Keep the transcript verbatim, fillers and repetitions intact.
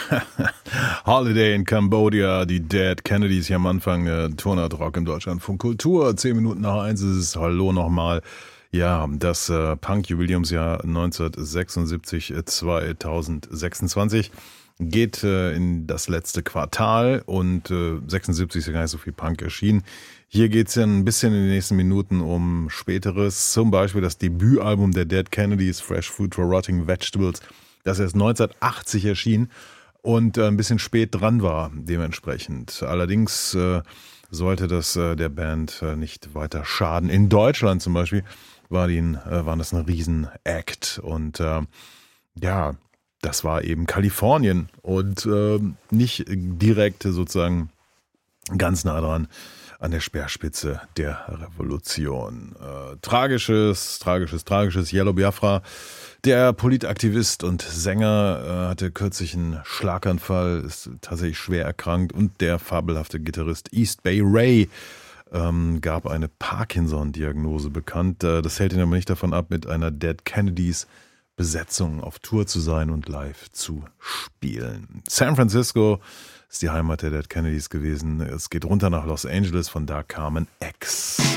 Holiday in Cambodia, die Dead Kennedys hier am Anfang, äh, Turnert Rock im Deutschlandfunk Kultur. Zehn Minuten nach eins ist es. Hallo nochmal. Ja, das äh, Punk-Jubiläumsjahr neunzehnhundertsechsundsiebzig zweitausendsechsundzwanzig geht äh, in das letzte Quartal und äh, sechsundsiebzig ist ja gar nicht so viel Punk erschienen. Hier geht's ja ein bisschen in den nächsten Minuten um Späteres, zum Beispiel das Debütalbum der Dead Kennedys, Fresh Food for Rotting Vegetables, das erst neunzehnhundertachtzig erschien und äh, ein bisschen spät dran war dementsprechend. Allerdings äh, sollte das äh, der Band äh, nicht weiter schaden. In Deutschland zum Beispiel war die, äh, waren das ein Riesen-Act und äh, ja, das war eben Kalifornien und äh, nicht direkt sozusagen ganz nah dran an der Speerspitze der Revolution. Äh, tragisches, tragisches, tragisches. Yellow Biafra, der Politaktivist und Sänger, äh, hatte kürzlich einen Schlaganfall, ist tatsächlich schwer erkrankt und der fabelhafte Gitarrist East Bay Ray ähm, gab eine Parkinson-Diagnose bekannt. Äh, das hält ihn aber nicht davon ab, mit einer Dead Kennedys Besetzung auf Tour zu sein und live zu spielen. San Francisco ist die Heimat der Dead Kennedys gewesen. Es geht runter nach Los Angeles, von da kamen X.